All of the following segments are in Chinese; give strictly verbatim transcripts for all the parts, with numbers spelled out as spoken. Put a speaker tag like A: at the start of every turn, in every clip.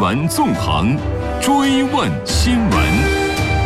A: 闻纵横，追问新闻。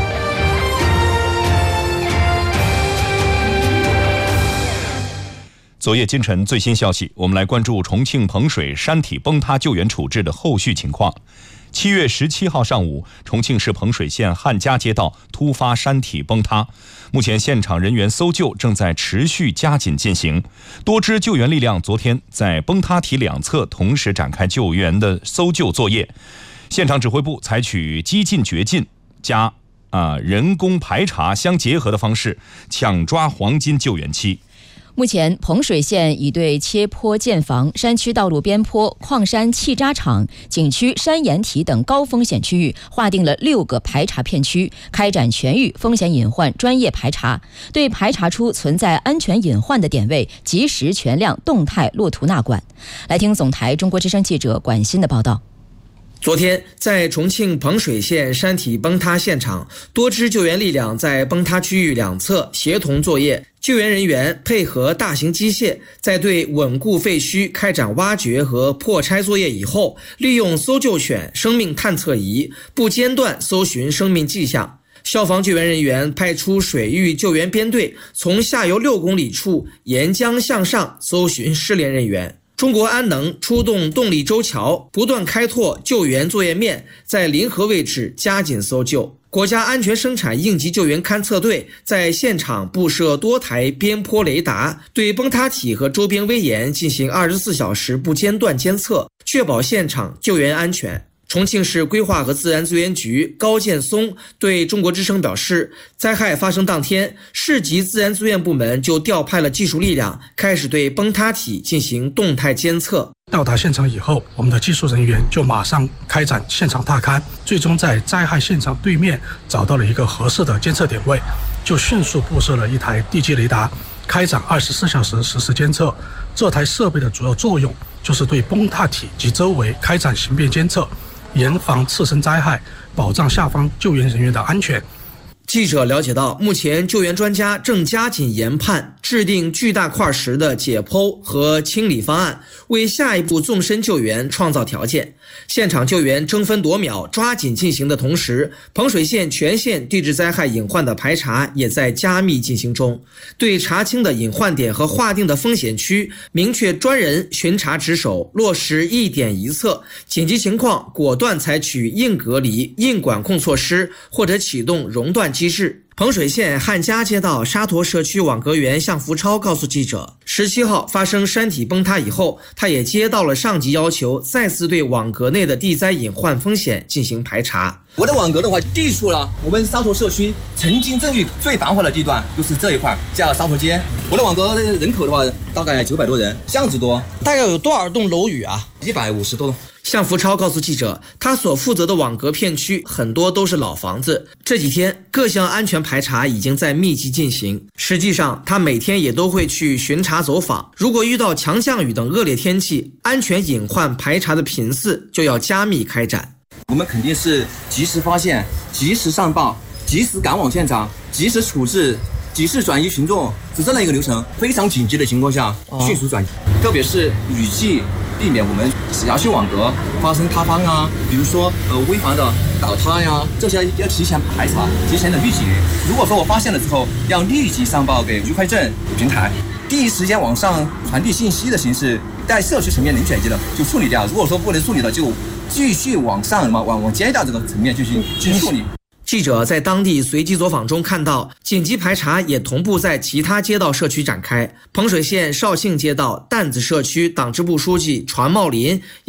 B: 昨夜今晨最新消息，我们来关注重庆彭水山体崩塌救援处置的后续情况。七月十七号上午，重庆市彭水县汉家街道突发山体崩塌，目前现场人员搜救正在持续加紧进行。多支救援力量昨天在崩塌体两侧同时展开救援的搜救作业。现场指挥部采取激进掘进加啊、呃、人工排查相结合的方式，抢抓黄金救援期。
C: 目前，彭水县已对切坡建房、山区道路边坡、矿山气渣厂、景区山岩体等高风险区域划定了六个排查片区，开展全域风险隐患专业排查，对排查出存在安全隐患的点位，及时全量动态落图纳管。来听总台中国之声记者管欣的报道。
D: 昨天，在重庆彭水县山体崩塌现场，多支救援力量在崩塌区域两侧协同作业。救援人员配合大型机械，在对稳固废墟开展挖掘和破拆作业以后，利用搜救犬、生命探测仪不间断搜寻生命迹象。消防救援人员派出水域救援编队，从下游六公里处沿江向上搜寻失联人员。中国安能出动动力舟桥，不断开拓救援作业面，在临河位置加紧搜救。国家安全生产应急救援勘测队在现场布设多台边坡雷达，对崩塌体和周边危岩进行二十四小时不间断监测，确保现场救援安全。重庆市规划和自然资源局高建松对中国之声表示，灾害发生当天，市级自然资源部门就调派了技术力量，开始对崩塌体进行动态监测。
E: 到达现场以后，我们的技术人员就马上开展现场踏勘，最终在灾害现场对面找到了一个合适的监测点位，就迅速布设了一台地基雷达，开展二十四小时实时监测。这台设备的主要作用就是对崩塌体及周围开展形变监测，严防次生灾害，保障下方救援人员的安全。
D: 记者了解到，目前救援专家正加紧研判制定巨大块石的解剖和清理方案，为下一步纵深救援创造条件。现场救援争分夺秒抓紧进行的同时，彭水县全县地质灾害隐患的排查也在加密进行中。对查清的隐患点和划定的风险区，明确专人巡查值守，落实一点一测，紧急情况果断采取硬隔离、硬管控措施，或者启动熔断机制。彭水县汉家街道沙坨社区网格员向福超告诉记者，十七号发生山体崩塌以后，他也接到了上级要求，再次对网格内的地灾隐患风险进行排查。
F: 我的网格的话，地处了我们沙坨社区曾经镇域最繁华的地段，就是这一块叫沙坨街。我的网格人口的话，大概九百多人，巷子多。
D: 大概有多少栋楼宇啊？
F: 一百五十多栋。
D: 向福超告诉记者，他所负责的网格片区很多都是老房子。这几天各项安全排查已经在密集进行。实际上，他每天也都会去巡查走访。如果遇到强降雨等恶劣天气，安全隐患排查的频次就要加密开展。
F: 我们肯定是及时发现、及时上报、及时赶往现场、及时处置、及时转移群众，是这样一个流程。非常紧急的情况下，迅速转移，哦、特别是雨季。避免我们辖区网格发生塌方啊，比如说呃危房的倒塌呀，这些要提前排查，提前的预警。如果说我发现了之后，要立即上报给愉快镇平台，第一时间往上传递信息的形式，在社区层面能解决的就处理掉。如果说不能处理的，就继续往上往往往街道这个层面进行进行处理。
D: 记者在当地随机走访中看到，紧急排查也同步在其他街道社区展开。彭水县绍兴街道担子社区党支部书记传茂林